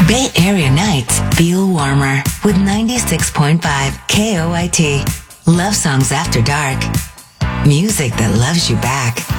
Bay Area nights feel warmer with 96.5 KOIT. Love songs after dark. Music that loves you back.